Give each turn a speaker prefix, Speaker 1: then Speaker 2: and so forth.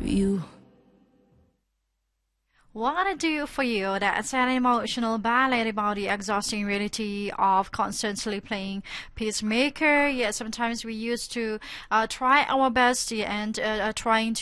Speaker 1: you.
Speaker 2: What I Do for You, that's an emotional ballad about the exhausting reality of constantly playing peacemaker. Yet sometimes we used to try our best and trying